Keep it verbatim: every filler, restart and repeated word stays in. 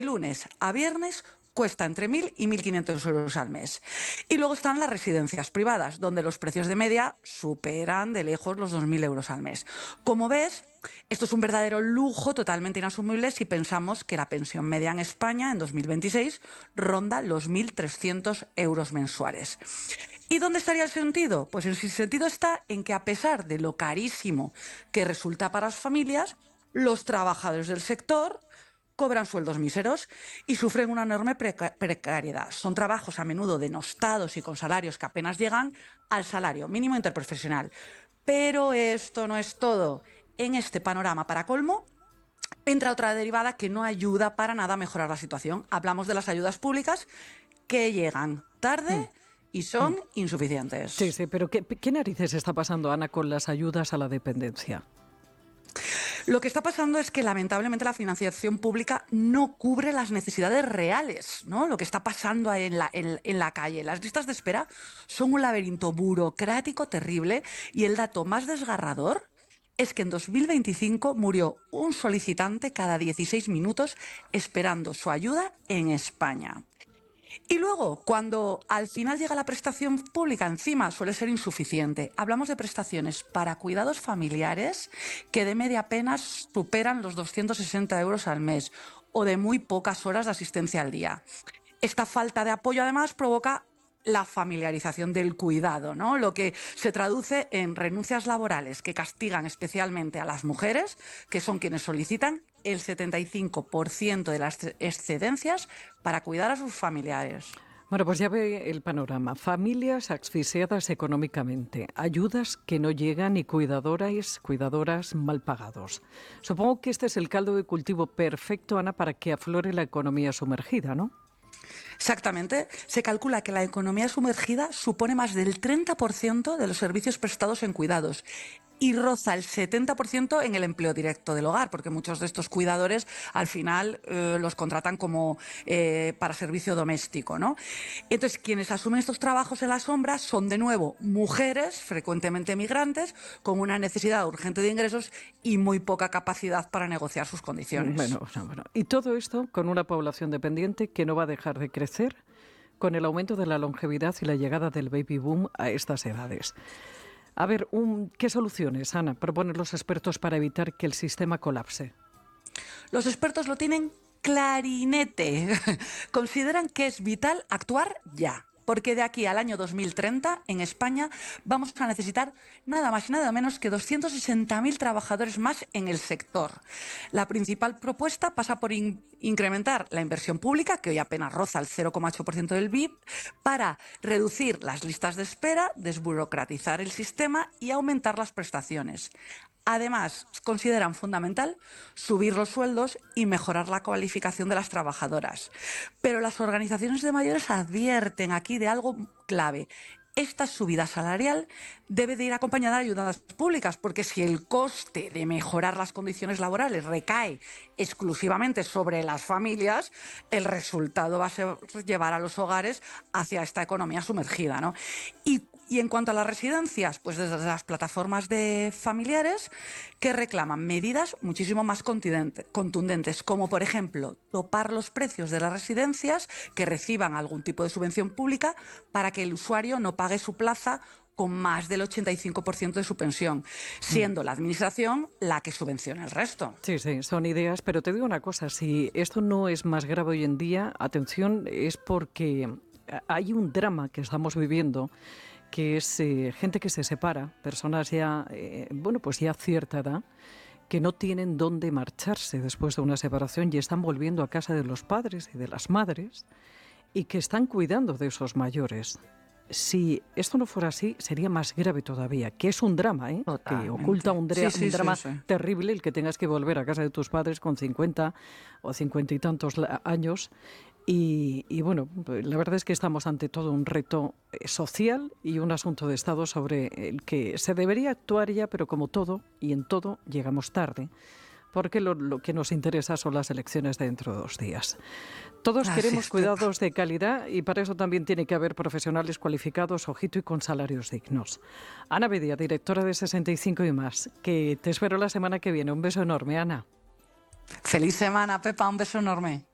lunes a viernes cuesta entre mil y mil quinientos euros al mes. Y luego están las residencias privadas, donde los precios de media superan de lejos los dos mil euros al mes. Como ves, esto es un verdadero lujo totalmente inasumible si pensamos que la pensión media en España en dos mil veintiséis ronda los mil trescientos euros mensuales. ¿Y dónde estaría el sentido? Pues el sentido está en que, a pesar de lo carísimo que resulta para las familias, los trabajadores del sector cobran sueldos míseros y sufren una enorme preca- precariedad. Son trabajos a menudo denostados y con salarios que apenas llegan al salario mínimo interprofesional. Pero esto no es todo. En este panorama, para colmo, entra otra derivada que no ayuda para nada a mejorar la situación. Hablamos de las ayudas públicas, que llegan Mm, tarde y mm. son insuficientes. Sí, sí, pero ¿qué, qué narices está pasando, Ana, con las ayudas a la dependencia? Lo que está pasando es que, lamentablemente, la financiación pública no cubre las necesidades reales, ¿no? Lo que está pasando en la, en, en la calle. Las listas de espera son un laberinto burocrático terrible, y el dato más desgarrador es que en dos mil veinticinco murió un solicitante cada dieciséis minutos esperando su ayuda en España. Y luego, cuando al final llega la prestación pública, encima suele ser insuficiente. Hablamos de prestaciones para cuidados familiares que de media apenas superan los doscientos sesenta euros al mes, o de muy pocas horas de asistencia al día. Esta falta de apoyo, además, provoca la familiarización del cuidado, ¿no? Lo que se traduce en renuncias laborales que castigan especialmente a las mujeres, que son quienes solicitan el setenta y cinco por ciento de las excedencias para cuidar a sus familiares. Bueno, pues ya ve el panorama. Familias asfixiadas económicamente, ayudas que no llegan y cuidadoras, cuidadoras mal pagados. Supongo que este es el caldo de cultivo perfecto, Ana, para que aflore la economía sumergida, ¿no? Exactamente. Se calcula que la economía sumergida supone más del treinta por ciento de los servicios prestados en cuidados y roza el setenta por ciento en el empleo directo del hogar, porque muchos de estos cuidadores al final eh, los contratan como eh, para servicio doméstico, ¿no? Entonces, quienes asumen estos trabajos en la sombra son, de nuevo, mujeres, frecuentemente migrantes, con una necesidad urgente de ingresos y muy poca capacidad para negociar sus condiciones. Bueno, bueno, bueno. Y todo esto con una población dependiente que no va a dejar de crecer con el aumento de la longevidad y la llegada del baby boom a estas edades. A ver, un, ¿qué soluciones, Ana, proponen los expertos para evitar que el sistema colapse? Los expertos lo tienen clarinete. Consideran que es vital actuar ya, porque de aquí al año dos mil treinta, en España, vamos a necesitar nada más y nada menos que doscientos sesenta mil trabajadores más en el sector. La principal propuesta pasa por in- incrementar la inversión pública, que hoy apenas roza el cero coma ocho por ciento del B I P, para reducir las listas de espera, desburocratizar el sistema y aumentar las prestaciones. Además, consideran fundamental subir los sueldos y mejorar la cualificación de las trabajadoras. Pero las organizaciones de mayores advierten aquí de algo clave. Esta subida salarial debe de ir acompañada de ayudas públicas, porque si el coste de mejorar las condiciones laborales recae exclusivamente sobre las familias, el resultado va a ser llevar a los hogares hacia esta economía sumergida, ¿no? Y Y en cuanto a las residencias, pues desde las plataformas de familiares, que reclaman medidas muchísimo más contundentes, como por ejemplo topar los precios de las residencias que reciban algún tipo de subvención pública, para que el usuario no pague su plaza con más del ochenta y cinco por ciento de su pensión, siendo la administración la que subvenciona el resto. Sí, sí, son ideas, pero te digo una cosa, si esto no es más grave hoy en día, atención, es porque hay un drama que estamos viviendo, que es eh, gente que se separa, personas ya, eh, bueno, pues ya a cierta edad, que no tienen dónde marcharse después de una separación y están volviendo a casa de los padres y de las madres, y que están cuidando de esos mayores. Si esto no fuera así, sería más grave todavía, que es un drama, ¿eh? Que oculta Totalmente. un, Sí, dra- sí, un drama sí, sí. terrible el que tengas que volver a casa de tus padres con cincuenta o cincuenta y tantos la- años. Y, y bueno, la verdad es que estamos ante todo un reto eh, social y un asunto de Estado sobre el que se debería actuar ya, pero como todo y en todo llegamos tarde, porque lo, lo que nos interesa son las elecciones de dentro de dos días. Todos Así queremos es, Pepa. cuidados de calidad y para eso también tiene que haber profesionales cualificados, ojito, y con salarios dignos. Ana Bedia, directora de sesenta y cinco y más, que te espero la semana que viene. Un beso enorme, Ana. Feliz semana, Pepa. Un beso enorme.